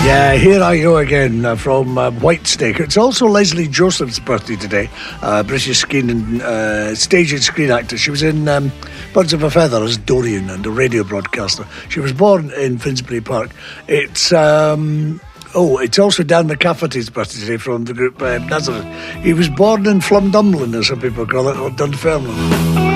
Yeah, here I go again from Whitesnake. It's also Leslie Joseph's birthday today, British stage and screen actor. She was in Birds of a Feather as Dorian and a radio broadcaster. She was born in Finsbury Park. It's also Dan McCafferty's birthday today from the group Nazareth. He was born in Flumdumlin, as some people call it, or Dunfermline.